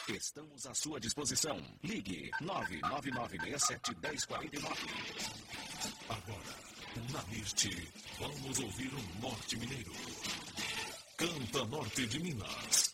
Estamos à sua disposição. Ligue 99967-1049. Agora, na Mirte, vamos ouvir o Norte Mineiro. Canta Norte de Minas.